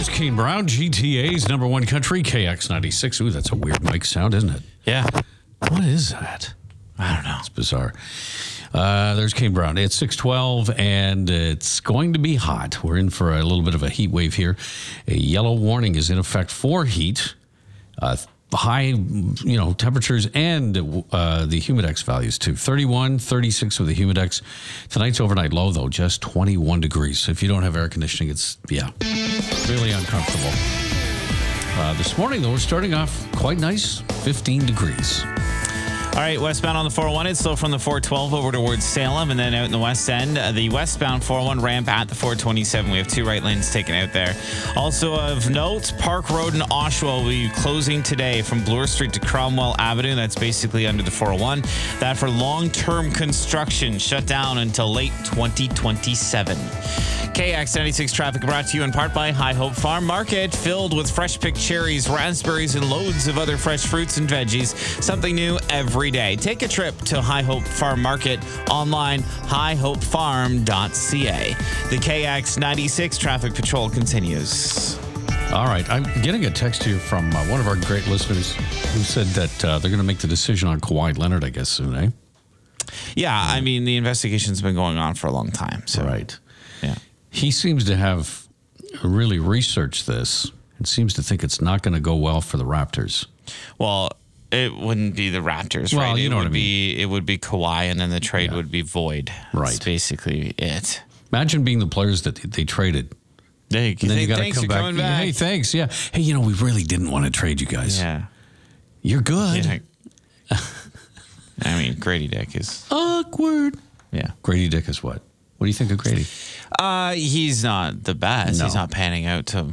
There's Kane Brown, GTA's number one country, KX96. Ooh, that's a weird mic sound, isn't it? Yeah. What is that? I don't know. It's bizarre. There's Kane Brown. It's 6:12, and it's going to be hot. We're in for a little bit of a heat wave here. A yellow warning is in effect for heat. High, temperatures and the humidex values too. 31, 36 with the humidex. Tonight's overnight low, though, just 21 degrees. So if you don't have air conditioning, it's, really uncomfortable. This morning, though, we're starting off quite nice, 15 degrees. All right, westbound on the 401, it's slow from the 412 over towards Salem, and then out in the west end, the westbound 401 ramp at the 427. We have two right lanes taken out there. Also of note, Park Road in Oshawa will be closing today from Bloor Street to Cromwell Avenue. That's basically under the 401. That for long-term construction, shut down until late 2027. KX96 traffic brought to you in part by High Hope Farm Market, filled with fresh picked cherries, raspberries, and loads of other fresh fruits and veggies. Something new every day. Take a trip to High Hope Farm Market online, highhopefarm.ca. The KX96 traffic patrol continues. All right. I'm getting a text here from one of our great listeners who said that they're going to make the decision on Kawhi Leonard, I guess, soon, eh? Yeah, I mean, the investigation's been going on for a long time. So. Right. Yeah. He seems to have really researched this and seems to think it's not going to go well for the Raptors. Well, it wouldn't be the Raptors, well, right? You know what I mean. It would be Kawhi, and then the trade would be void. Right. That's basically it. Imagine being the players that they traded. Hey, and then you got to thanks come for back. coming back. Hey, thanks. Yeah. Hey, we really didn't want to trade you guys. Yeah. You're good. Yeah. I mean, Grady Dick is awkward. Yeah. Grady Dick is what? What do you think of Grady? He's not the best. No. He's not panning out to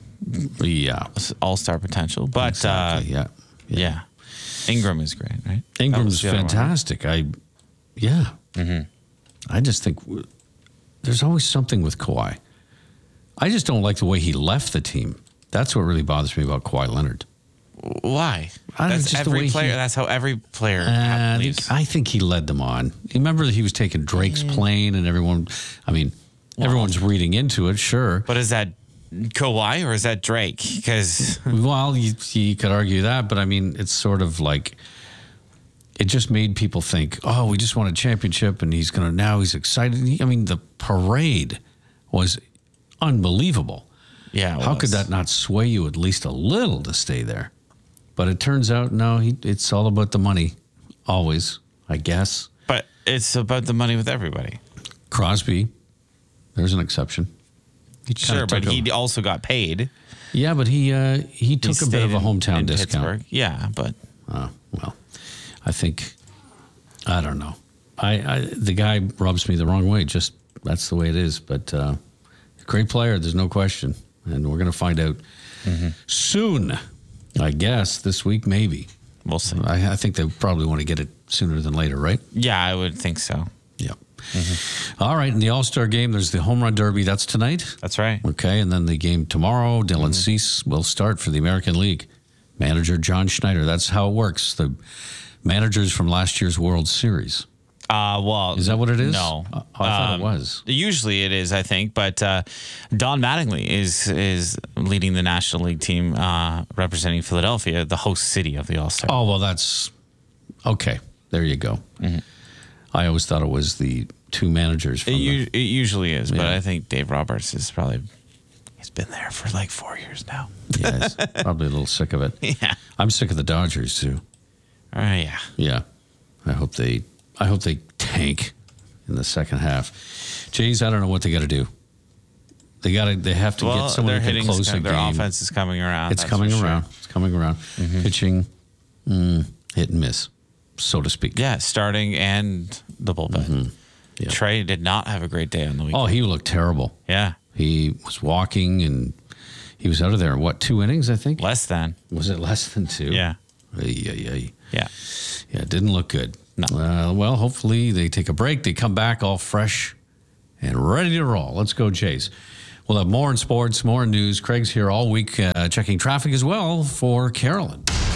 all-star potential. But exactly. yeah. Ingram is great, right? Ingram's fantastic. Mm-hmm. I just think there's always something with Kawhi. I just don't like the way he left the team. That's what really bothers me about Kawhi Leonard. Why? That's just every player. That's how every player leaves. I think he led them on. You remember that he was taking Drake's plane and everyone, everyone's reading into it, sure. But is that Kawhi or is that Drake? Because you could argue that, but it's sort of like it just made people think, oh, we just won a championship and he's excited. The parade was unbelievable. Yeah. How could that not sway you at least a little to stay there? But it turns out, no, it's all about the money, always, I guess. But it's about the money with everybody. Crosby, there's an exception. Sure, but he also got paid. Yeah, but he took a bit of a hometown discount. Pittsburgh. Yeah, but I think, I don't know. The guy rubs me the wrong way. Just that's the way it is. But great player, there's no question, and we're going to find out soon. I guess this week, maybe. We'll see. I think they probably want to get it sooner than later, right? Yeah, I would think so. Yeah. Mm-hmm. All right. In the All-Star game, there's the Home Run Derby. That's tonight. That's right. Okay. And then the game tomorrow, Dylan Cease will start for the American League. Manager John Schneider. That's how it works. The managers from last year's World Series. Well, is that what it is? No, I thought it was. Usually it is, I think. But Don Mattingly is leading the National League team, representing Philadelphia, the host city of the All-Star. Oh well, that's okay. There you go. Mm-hmm. I always thought it was the two managers. From it usually is, but I think Dave Roberts is he's been there for like 4 years now. Yeah, he's probably a little sick of it. Yeah, I'm sick of the Dodgers too. Yeah. Yeah, I hope they tank in the second half. Jays, I don't know what they got to do. They have to get someone who can close the game. Their offense is coming around. It's coming around. Sure. It's coming around. Mm-hmm. Pitching, hit and miss, so to speak. Yeah, starting and the bullpen. Mm-hmm. Yeah. Trey did not have a great day on the weekend. Oh, he looked terrible. Yeah. He was walking and he was out of there. What, 2 innings, I think? Less than. Was it less than 2? Yeah. Yeah. Yeah, it didn't look good. No. Well, hopefully they take a break. They come back all fresh and ready to roll. Let's go, Jays. We'll have more in sports, more in news. Craig's here all week checking traffic as well for Carolyn.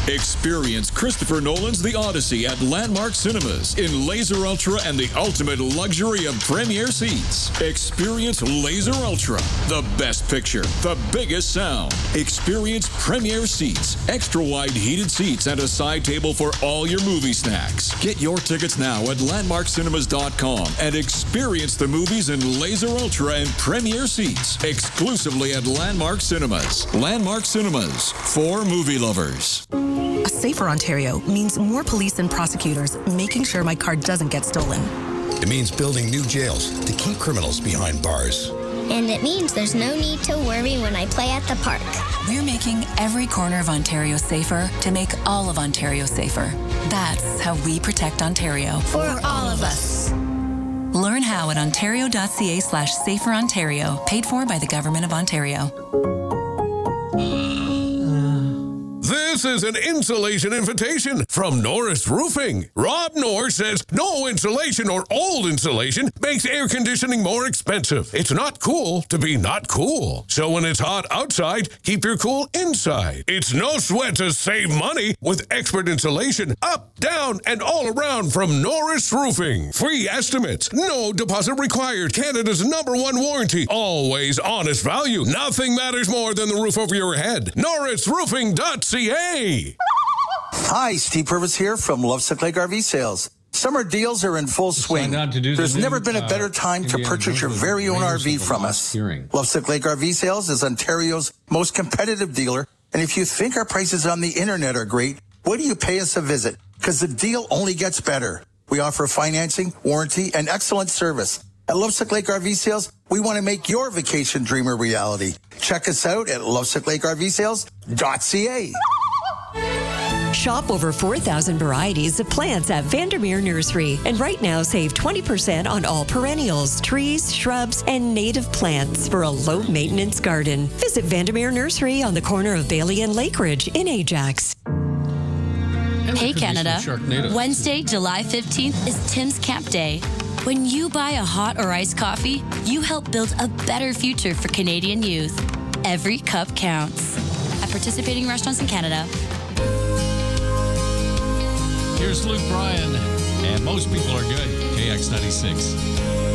Experience Christopher Nolan's The Odyssey at Landmark Cinemas in Laser Ultra and the ultimate luxury of premier seats. Experience Laser Ultra, the best picture, the biggest sound. Experience premier seats, extra wide heated seats, and a side table for all your movie snacks. Get your tickets now at landmarkcinemas.com and experience the movies in Laser Ultra and premier seats exclusively at Landmark Cinemas. Landmark Cinemas, for movie lovers. A safer Ontario means more police and prosecutors making sure my car doesn't get stolen. It means building new jails to keep criminals behind bars. And it means there's no need to worry when I play at the park. We're making every corner of Ontario safer to make all of Ontario safer. That's how we protect Ontario. For all of us. Learn how at ontario.ca/saferontario, paid for by the Government of Ontario. This is an insulation invitation from Norris Roofing. Rob Norris says no insulation or old insulation makes air conditioning more expensive. It's not cool to be not cool. So when it's hot outside, keep your cool inside. It's no sweat to save money with expert insulation up, down, and all around from Norris Roofing. Free estimates, no deposit required. Canada's #1 warranty. Always honest value. Nothing matters more than the roof over your head. NorrisRoofing.ca. Hi, Steve Purvis here from Lovesick Lake RV Sales. Summer deals are in full swing. There's never been a better time to purchase your very own RV from us. Lovesick Lake RV Sales is Ontario's most competitive dealer, and if you think our prices on the internet are great, why do you pay us a visit? Because the deal only gets better. We offer financing, warranty, and excellent service. At Lovesick Lake RV Sales, we want to make your vacation dream a reality. Check us out at lovesicklakervsales.ca. Shop over 4,000 varieties of plants at Vandermeer Nursery. And right now, save 20% on all perennials, trees, shrubs, and native plants for a low-maintenance garden. Visit Vandermeer Nursery on the corner of Bailey and Lake Ridge in Ajax. Hey, Canada. Wednesday, July 15th is Tim's Camp Day. When you buy a hot or iced coffee, you help build a better future for Canadian youth. Every cup counts. At participating restaurants in Canada. Here's Luke Bryan, and most people are good. KX 96.